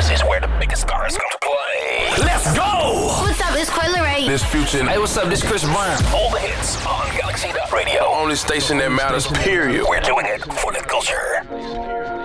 This is where the biggest stars come to play. Let's go! What's up, it's Coi Leray. This Future. Hey, what's up? This Chris Brown. All the hits on Galaxy Radio. Only station that matters, period. We're doing it for the culture.